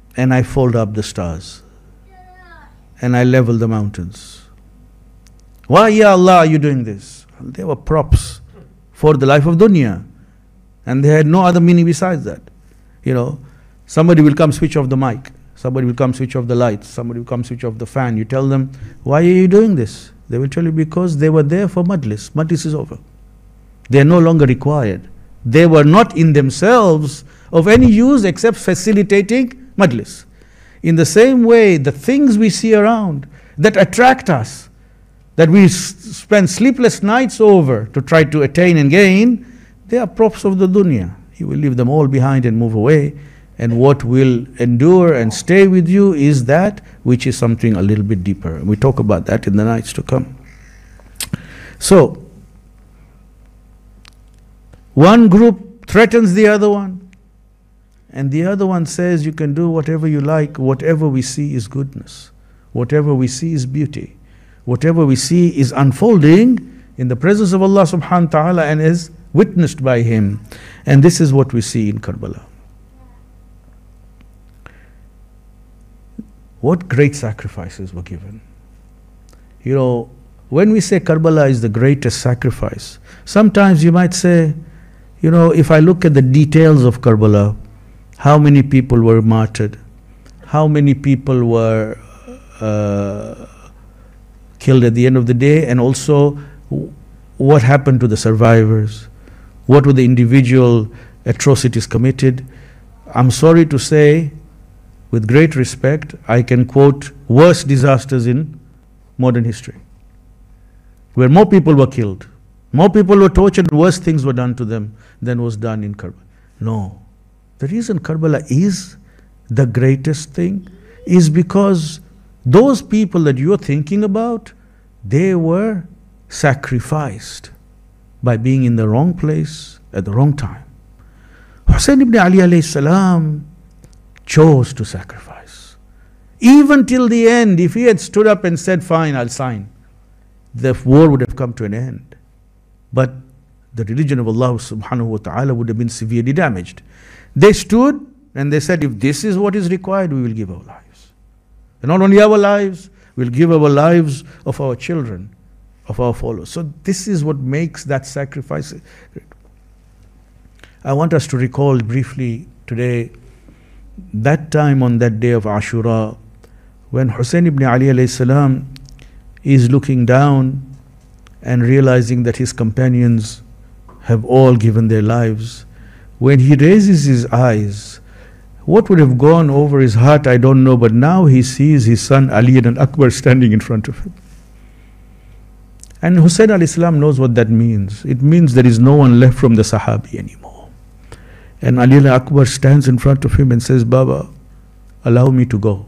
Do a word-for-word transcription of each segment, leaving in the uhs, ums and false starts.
and I fold up the stars, and I level the mountains. Why, Ya Allah, are you doing this? They were props for the life of dunya, and they had no other meaning besides that. You know, somebody will come switch off the mic, somebody will come switch off the lights, somebody will come switch off the fan. You tell them, why are you doing this? They will tell you, because they were there for majlis. Majlis is over. They are no longer required. They were not in themselves of any use except facilitating majlis. In the same way, the things we see around that attract us, that we s- spend sleepless nights over to try to attain and gain, they are props of the dunya. You will leave them all behind and move away. And what will endure and stay with you is that which is something a little bit deeper. We talk about that in the nights to come. So, one group threatens the other one, and the other one says, you can do whatever you like. Whatever we see is goodness. Whatever we see is beauty. Whatever we see is unfolding in the presence of Allah subhanahu wa ta'ala and is witnessed by Him. And this is what we see in Karbala. What great sacrifices were given. You know, when we say Karbala is the greatest sacrifice, sometimes you might say, you know, if I look at the details of Karbala, how many people were martyred, how many people were uh, killed at the end of the day, and also what happened to the survivors, what were the individual atrocities committed. I'm sorry to say, with great respect, I can quote worse disasters in modern history, where more people were killed, more people were tortured, worse things were done to them than was done in Karbala. No. The reason Karbala is the greatest thing is because those people that you are thinking about, they were sacrificed by being in the wrong place at the wrong time. Hussein ibn Ali alayhi salam chose to sacrifice. Even till the end, if he had stood up and said, fine, I'll sign, the war would have come to an end. But the religion of Allah subhanahu wa ta'ala would have been severely damaged. They stood and they said, if this is what is required, we will give our lives. And not only our lives, we'll give our lives of our children, of our followers. So this is what makes that sacrifice. I want us to recall briefly today that time on that day of Ashura, when Hussein ibn Ali alayhi salam is looking down and realizing that his companions have all given their lives. When he raises his eyes, what would have gone over his heart, I don't know, but now he sees his son Ali and Akbar standing in front of him. And Hussein alayhi salam knows what that means. It means there is no one left from the Sahabi anymore. And Ali and Akbar stands in front of him and says, Baba, allow me to go.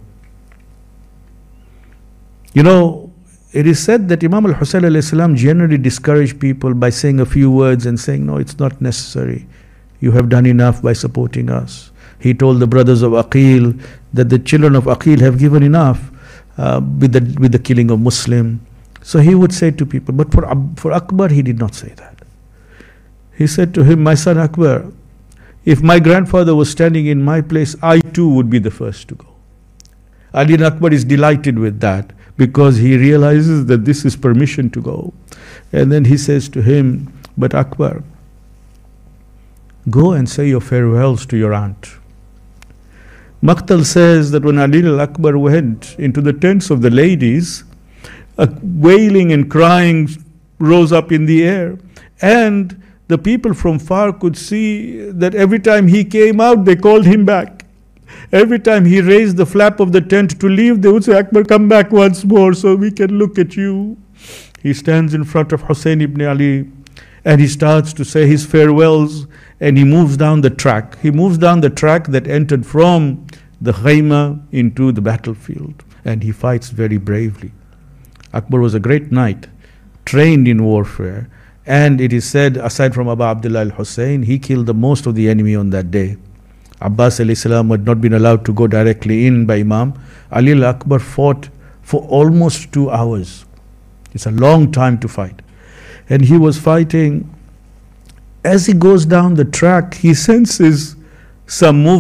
You know, it is said that Imam al-Hussein alayhi salam generally discouraged people by saying a few words and saying, no, it's not necessary. You have done enough by supporting us. He told the brothers of Aqil that the children of Aqil have given enough uh, with, the, with the killing of Muslim. So he would say to people, but for, for Akbar, he did not say that. He said to him, my son Akbar, if my grandfather was standing in my place, I too would be the first to go. Ali ibn Akbar is delighted with that because he realizes that this is permission to go. And then he says to him, but Akbar, go and say your farewells to your aunt. Maqtal says that when Ali ibn Akbar went into the tents of the ladies, a wailing and crying rose up in the air. And the people from far could see that every time he came out, they called him back. Every time he raised the flap of the tent to leave, they would say, Akbar, come back once more so we can look at you. He stands in front of Hussein ibn Ali and he starts to say his farewells and he moves down the track. He moves down the track that entered from the khayma into the battlefield, and he fights very bravely. Akbar was a great knight, trained in warfare, and it is said, aside from Abu Abdullah al-Hussein, he killed the most of the enemy on that day. Abbas alayhi salam had not been allowed to go directly in by Imam. Ali al-Akbar fought for almost two hours. It's a long time to fight. And he was fighting. As he goes down the track, he senses some movement.